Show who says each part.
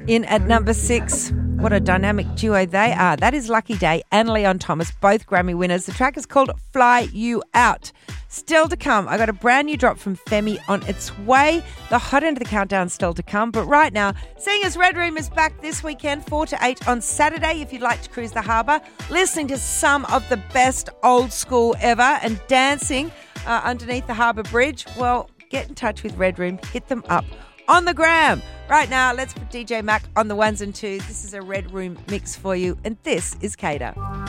Speaker 1: In at number 6, what a dynamic duo they are. That is Lucky Day and Leon Thomas, both Grammy winners. The track is called Fly You Out. Still to come, I got a brand new drop from Femi on its way. The hot end of the countdown still to come. But right now, seeing as Red Room is back this weekend, 4 to 8 on Saturday, if you'd like to cruise the harbour, listening to some of the best old school ever and dancing underneath the harbour bridge, well, get in touch with Red Room. Hit them up on the gram. Right now, let's put DJ Mac on the ones and twos. This is a Red Room mix for you, and this is Cater.